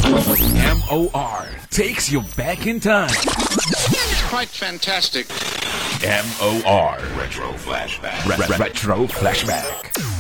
MOR takes you back in time. It's quite fantastic. MOR Retro Flashback. Retro Flashback.